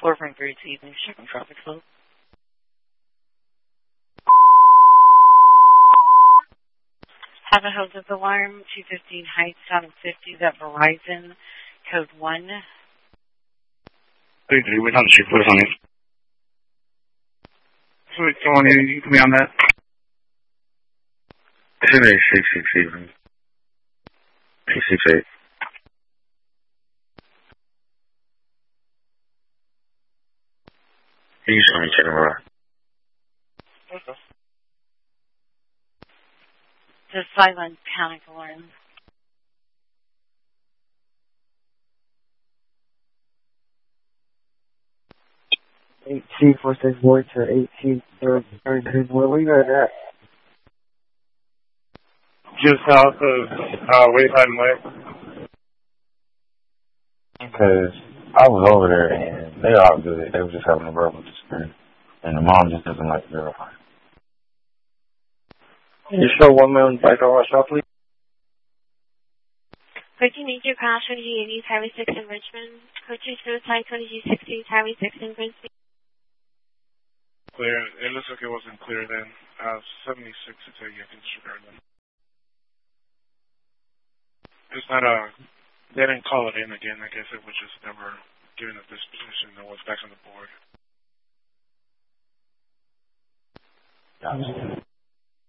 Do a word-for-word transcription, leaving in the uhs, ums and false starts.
four from three to evening shipping traffic flow. Have a hose up alarm, two fifteen Heights, town of fifty, at Verizon, code one. three three, we're on the street, put us on it. So, come on, you, you put me on that. It's in a six six eight, man. six six eight. You can show me check over. Okay. The silent panic alarm. eighteen four six one to eighteen thirty-two. Where we at at? Just south of uh, Wayside Way. Because I was over there and they all good. They were just having a verbal dispute. And the mom just doesn't like to verify. Can you show one man back on our shop, please? Could you meet your crash twenty-G eighty, Highway six in Richmond? Could you suicide twenty-G sixty, Highway six in Brisbane? Clear. It looks like it wasn't clear then. Uh, seventy-six, it's a you can disregard them. It's not a, they didn't call it in again. I guess it was just never given at this position that was back on the board. Gotcha.